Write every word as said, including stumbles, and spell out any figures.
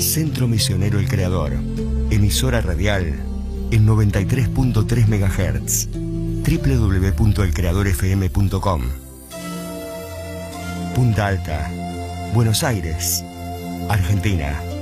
Centro Misionero El Creador. Emisora radial en noventa y tres punto tres megahertz. doble u doble u doble u punto el creador f m punto com. Punta Alta, Buenos Aires, Argentina.